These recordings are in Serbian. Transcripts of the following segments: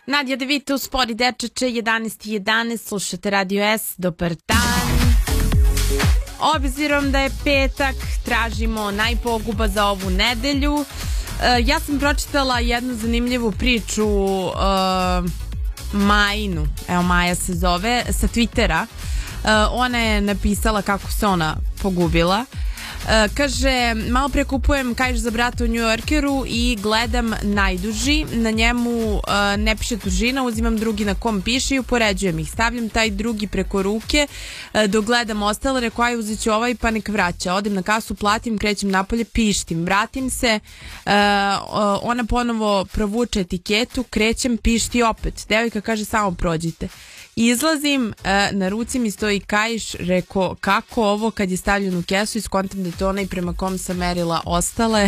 Nadja De Vito, Spori dečače, 11:11, slušate Radio S, dobar dan. Obzirom da je petak, tražimo najpoguba za ovu nedelju. Ja sam pročitala jednu zanimljivu priču Majinu, evo Maja se zove, sa Twittera. Ona je napisala kako se ona pogubila. Kaže, malo pre kupujem kaiš za brata u New Yorkeru i gledam najduži, na njemu ne piše dužina, uzimam drugi na kom piše i upoređujem ih, stavljam taj drugi preko ruke, dok gledam ostale, rekao aj uzet ću ovaj pa nek vraća, odem na kasu, platim, krećem napolje, pištim, vratim se, ona ponovo provuče etiketu, krećem, pišti opet, devojka kaže samo prođite. Izlazim, na ruci mi stoji kaiš, rekao kako ovo kad je stavljen u kesu, iskontam da je to onaj prema kom sam merila ostale.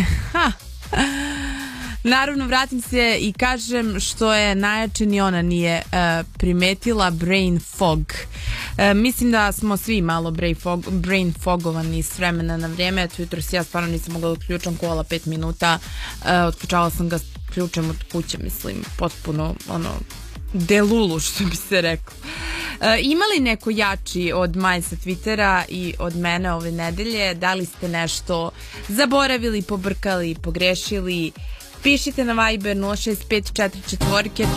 Naravno vratim se i kažem što je najjače, ni ona nije primetila, brain fog. Mislim da smo svi malo brain fogovani s vremena na vrijeme. Eto, jutros ja stvarno nisam mogla da uključam kola 5 minuta, otključala sam ga ključem od kuće, mislim, potpuno delulu, što bi se reklo. Ima li neko jači od Maje sa Twittera i od mene ove nedelje? Da li ste nešto zaboravili, pobrkali, pogrešili? Pišite na Viber 06544